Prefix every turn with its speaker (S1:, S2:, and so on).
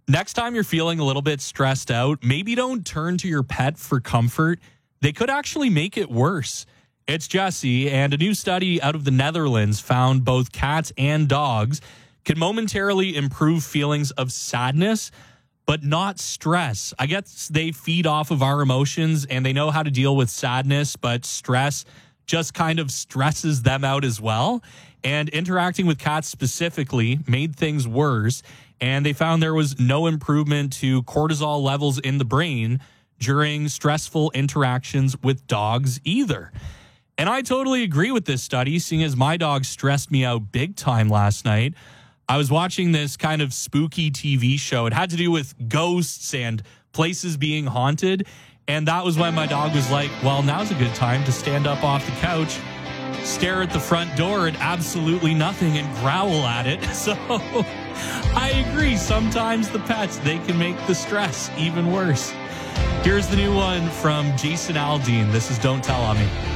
S1: Next time you're feeling a little bit stressed out, maybe don't turn to your pet for comfort. They could actually make it worse. It's Jesse, and a new study out of the Netherlands found both cats and dogs can momentarily improve feelings of sadness, but not stress. I guess they feed off of our emotions and they know how to deal with sadness, but stress just kind of stresses them out as well. And interacting with cats specifically made things worse. And they found there was no improvement to cortisol levels in the brain during stressful interactions with dogs either. And I totally agree with this study, seeing as my dog stressed me out big time last night. I was watching this kind of spooky TV show. It had to do with ghosts and places being haunted. And that was when my dog was like, well, now's a good time to stand up off the couch, stare at the front door at absolutely nothing and growl at it. So I agree. Sometimes the pets, they can make the stress even worse. Here's the new one from Jason Aldean. This is Don't Tell on Me.